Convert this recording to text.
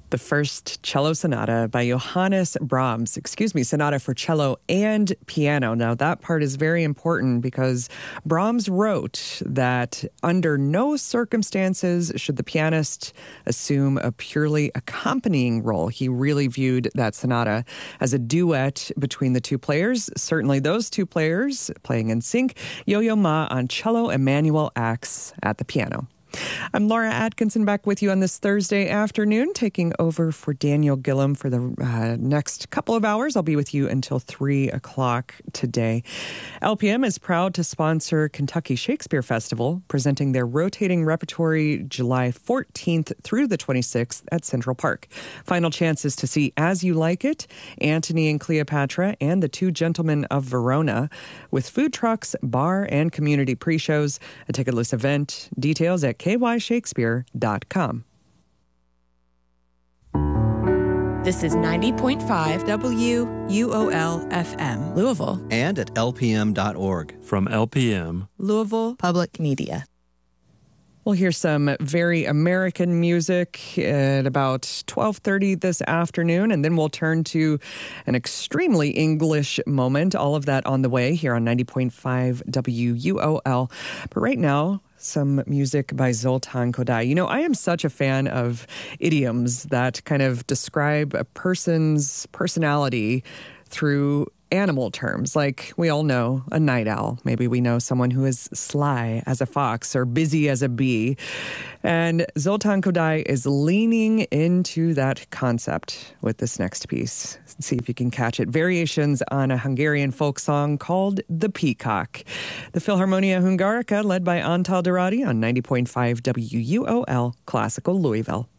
The first cello sonata by Johannes Brahms, sonata for cello and piano. Now, that part is very important because Brahms wrote that under no circumstances should the pianist assume a purely accompanying role. He really viewed that sonata as a duet between the two players. Certainly those two players playing in sync, Yo-Yo Ma on cello, Emanuel Ax at the piano. I'm Laura Atkinson, back with you on this Thursday afternoon, taking over for Daniel Gillum for the next couple of hours. I'll be with you until 3 o'clock today. LPM is proud to sponsor Kentucky Shakespeare Festival, presenting their rotating repertory July 14th through the 26th at Central Park. Final chances to see As You Like It, Antony and Cleopatra, and The Two Gentlemen of Verona, with food trucks, bar, and community pre-shows. A ticketless event. Details at kyshakespeare.com. This is 90.5 WUOL FM, Louisville. And at lpm.org. From LPM, Louisville Public Media. We'll hear some very American music at about 12:30 this afternoon, and then we'll turn to an extremely English moment. All of that on the way here on 90.5 WUOL. But right now, some music by Zoltan Kodály. You know, I am such a fan of idioms that kind of describe a person's personality through animal terms. Like, we all know a night owl. Maybe we know someone who is sly as a fox or busy as a bee. And Zoltan Kodály is leaning into that concept with this next piece. Let's see if you can catch it. Variations on a Hungarian folk song called The Peacock. The Philharmonia Hungarica, led by Antal Dorati on 90.5 WUOL Classical Louisville.